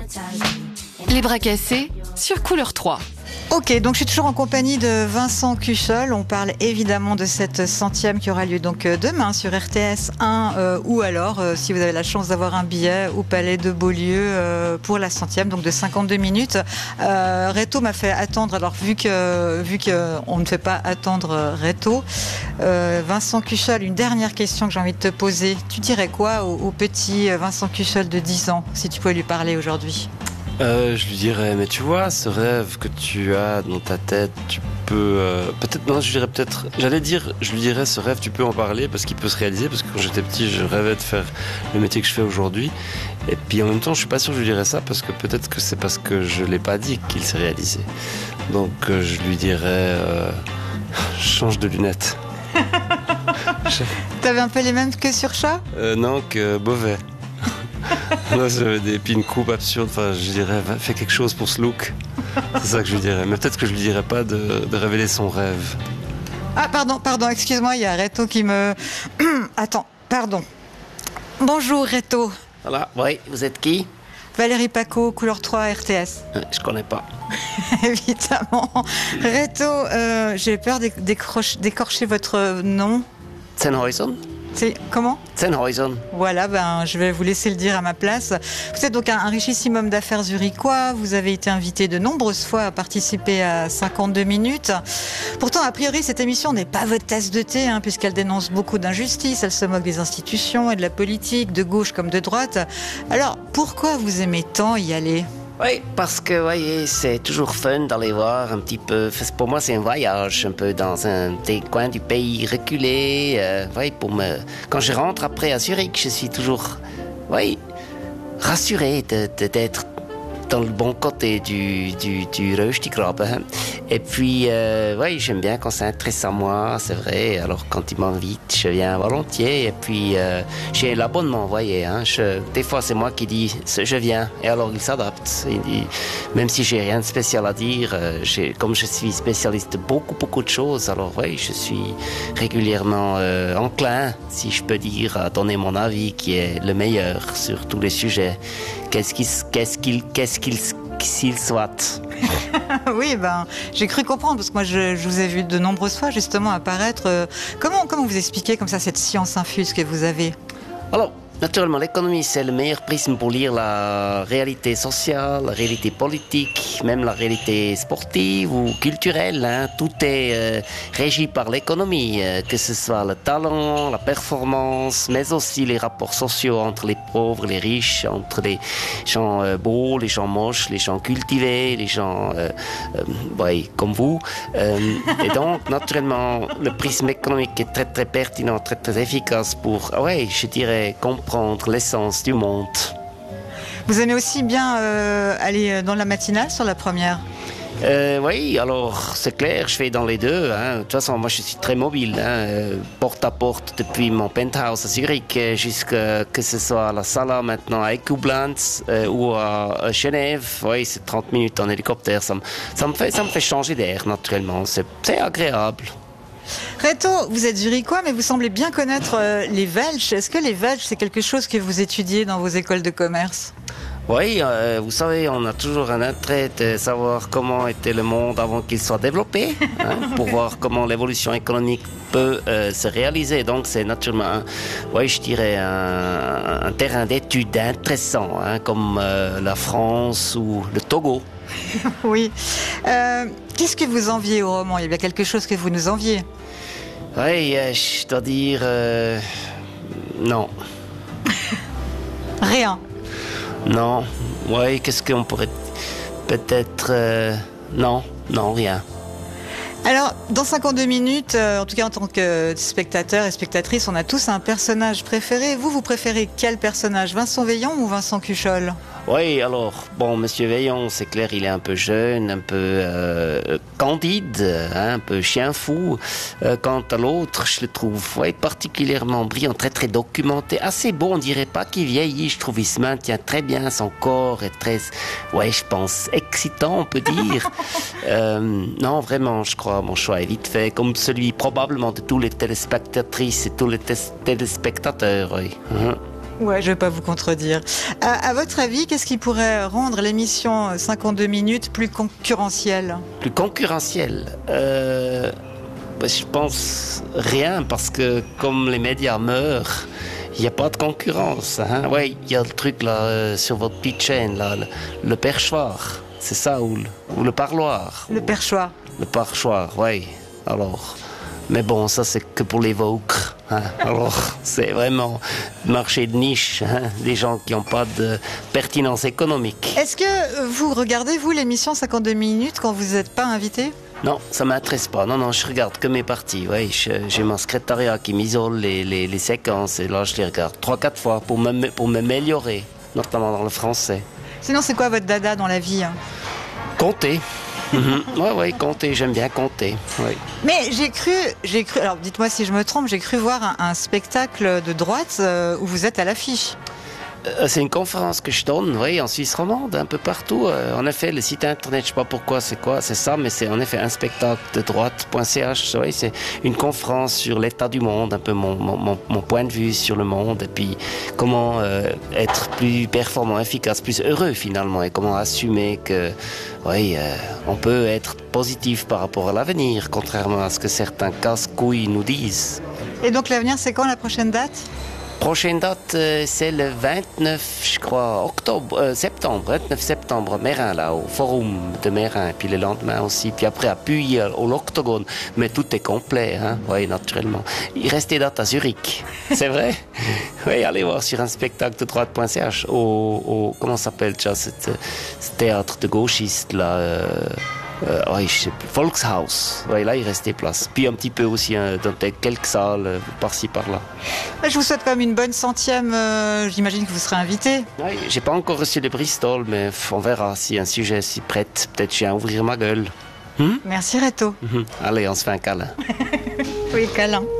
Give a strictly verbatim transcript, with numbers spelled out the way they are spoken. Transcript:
Les bras cassés sur Couleur trois. Ok, donc je suis toujours en compagnie de Vincent Cuchol. On parle évidemment de cette centième qui aura lieu donc demain sur R T S un euh, ou alors euh, si vous avez la chance d'avoir un billet au Palais de Beaulieu euh, pour la centième, donc de cinquante-deux minutes. Euh, Reto m'a fait attendre, alors vu que vu que on ne fait pas attendre Reto, euh, Vincent Cuchol, une dernière question que j'ai envie de te poser. Tu dirais quoi au, au petit Vincent Cuchol de dix ans si tu pouvais lui parler aujourd'hui? Euh, je lui dirais, mais tu vois, ce rêve que tu as dans ta tête, tu peux... Euh, peut-être, non, je dirais peut-être... J'allais dire, je lui dirais, ce rêve, tu peux en parler parce qu'il peut se réaliser, parce que quand j'étais petit, je rêvais de faire le métier que je fais aujourd'hui. Et puis en même temps, je suis pas sûr que je lui dirais ça, parce que peut-être que c'est parce que je l'ai pas dit qu'il s'est réalisé. Donc euh, je lui dirais, euh, change de lunettes. je... T'avais un peu les mêmes que sur chat euh, Non, que Beauvais. Moi, j'avais des pin coupes absurdes. Enfin, je dirais, fais quelque chose pour ce look. C'est ça que je lui dirais. Mais peut-être que je lui dirais pas de, de révéler son rêve. Ah, pardon, pardon, excuse-moi, il y a Reto qui me... Attends, pardon. Bonjour, Reto. Voilà, oui, vous êtes qui? Valérie Paco, Couleur trois, R T S. euh, Je connais pas. Évidemment. Reto, euh, j'ai peur d'écorcher votre nom. Sennhuysen? C'est comment? Sennhuysen. Voilà, ben, je vais vous laisser le dire à ma place. Vous êtes donc un, un richissime homme d'affaires zurichois. Vous avez été invité de nombreuses fois à participer à cinquante-deux minutes. Pourtant, a priori, cette émission n'est pas votre tasse de thé, hein, puisqu'elle dénonce beaucoup d'injustices. Elle se moque des institutions et de la politique, de gauche comme de droite. Alors, pourquoi vous aimez tant y aller? Oui, parce que, voyez, c'est toujours fun d'aller voir un petit peu. Pour moi, c'est un voyage, un peu dans un des coins du pays reculé. Euh, voyez, pour me... Quand je rentre après à Zurich, je suis toujours, voyez, rassuré de, de, d'être dans le bon côté du, du, du Röstigraben. Et puis, euh, oui, j'aime bien quand c'est intéressant à moi, c'est vrai. Alors, quand il m'invite, je viens volontiers. Et puis, euh, j'ai l'abonnement, vous voyez. Hein, je, des fois, c'est moi qui dis « je viens ». Et alors, il s'adapte. Il dit, même si j'ai rien de spécial à dire, euh, j'ai, comme je suis spécialiste de beaucoup, beaucoup de choses, alors oui, je suis régulièrement euh, enclin, si je peux dire, à donner mon avis qui est le meilleur sur tous les sujets. Qu'est-ce qu'il, qu'est-ce qu'il, qu'est-ce qu'il, s'il soit. Oui, ben, j'ai cru comprendre, parce que moi, je, je vous ai vu de nombreuses fois, justement, apparaître. Euh, comment, comment vous expliquez comme ça cette science infuse que vous avez? Alors, naturellement, l'économie, c'est le meilleur prisme pour lire la réalité sociale, la réalité politique, même la réalité sportive ou culturelle. Hein. Tout est euh, régi par l'économie, euh, que ce soit le talent, la performance, mais aussi les rapports sociaux entre les pauvres, les riches, entre les gens euh, beaux, les gens moches, les gens cultivés, les gens euh, euh, ouais, comme vous. Euh, et donc, naturellement, le prisme économique est très, très pertinent, très, très efficace pour, ouais, je dirais, comprendre prendre l'essence du monde. Vous aimez aussi bien euh, aller dans la matinale sur la première? Euh, oui, alors c'est clair, je fais dans les deux. Hein. De toute façon, moi je suis très mobile, hein, euh, porte à porte depuis mon penthouse à Zurich jusqu'à que ce soit à la Sala maintenant à Ekublanz euh, ou à, à Genève. Oui, c'est trente minutes en hélicoptère. Ça me, ça me, fait, ça me fait changer d'air naturellement. C'est, c'est agréable. Reto, vous êtes zurichois, mais vous semblez bien connaître euh, les Welsh. Est-ce que les Welsh, c'est quelque chose que vous étudiez dans vos écoles de commerce? Oui, euh, vous savez, on a toujours un intérêt de savoir comment était le monde avant qu'il soit développé, hein, pour voir comment l'évolution économique peut euh, se réaliser. Donc, c'est naturellement, un, oui, je dirais, un, un terrain d'étude intéressant, hein, comme euh, la France ou le Togo. Oui. Euh, qu'est-ce que vous enviez au roman? Il y a bien quelque chose que vous nous enviez. Oui, euh, je dois dire... Euh, non. Rien. Non. Oui, qu'est-ce qu'on pourrait... Peut-être... Euh, non, non, rien. Alors, dans cinquante-deux minutes, euh, en tout cas en tant que spectateur et spectatrice, on a tous un personnage préféré. Vous, vous préférez quel personnage? Vincent Veillon ou Vincent Cuchol? Oui, alors, bon, Monsieur Veillon, c'est clair, il est un peu jeune, un peu euh, candide, hein, un peu chien fou. Euh, quant à l'autre, je le trouve ouais, particulièrement brillant, très très documenté, assez beau, on dirait pas qu'il vieillit, je trouve il se maintient très bien, son corps est très, ouais, je pense, excitant, on peut dire. euh, non, vraiment, je crois, mon choix est vite fait, comme celui probablement de tous les téléspectatrices et tous les t- téléspectateurs, oui. Uh-huh. Ouais, je vais pas vous contredire. À, à votre avis, qu'est-ce qui pourrait rendre l'émission cinquante-deux minutes plus concurrentielle? Plus concurrentielle euh, bah, je pense rien, parce que comme les médias meurent, il n'y a pas de concurrence. Hein? Oui, il y a le truc là euh, sur votre petite chaîne, là, le, le perchoir, c'est ça, ou le, ou le parloir. Le perchoir. Le perchoir, oui. Alors, mais bon, ça c'est que pour les vôtres. Hein? Alors, c'est vraiment marché de niche, hein? Des gens qui n'ont pas de pertinence économique. Est-ce que vous regardez, vous, l'émission cinquante-deux minutes quand vous n'êtes pas invité? Non, ça m'intéresse pas. Non, non, je regarde que mes parties. Oui, j'ai mon secrétariat qui m'isole les, les, les séquences, et là, je les regarde trois, quatre fois pour me, pour m'améliorer, notamment dans le français. Sinon, c'est quoi votre dada dans la vie? Compter. Mm-hmm. Oui, oui, compter. J'aime bien compter. Oui. Mais j'ai cru, j'ai cru. Alors, dites-moi si je me trompe. J'ai cru voir un, un spectacle de droite euh, où vous êt à l'affiche. Euh, c'est une conférence que je donne, oui, en Suisse romande, un peu partout. Euh, en effet, le site internet, je sais pas pourquoi, c'est quoi, c'est ça, mais c'est en effet un spectacle de droite point c h. Oui, c'est une conférence sur l'état du monde, un peu mon, mon, mon point de vue sur le monde, et puis comment euh, être plus performant, efficace, plus heureux finalement, et comment assumer que, oui, euh, on peut être positif par rapport à l'avenir, contrairement à ce que certains casse-couilles nous disent. Et donc l'avenir, c'est quand la prochaine date? Prochaine date, euh, c'est le vingt-neuf, je crois, octobre, euh, septembre, vingt-neuf septembre, Mérin, là, au forum de Mérin, puis le lendemain aussi, puis après à Puy, au l'Octogone, mais tout est complet, hein, oui, naturellement. Il reste des dates à Zurich, c'est vrai? Oui, allez voir sur un spectacle de droite point c h, au, au, comment s'appelle ça, ce théâtre de gauchistes, là, euh, Euh, ouais, je sais plus. Volkshaus. Ouais, là, il restait place. Puis un petit peu aussi hein, dans quelques salles, euh, par-ci, par-là. Je vous souhaite quand même une bonne centième. Euh, J'imagine que vous serez invité. Ouais, j'ai pas encore reçu le Bristol, mais on verra si un sujet s'y prête. Peut-être je viens ouvrir ma gueule. Hmm? Merci Reto. Allez, on se fait un câlin. Oui, câlin.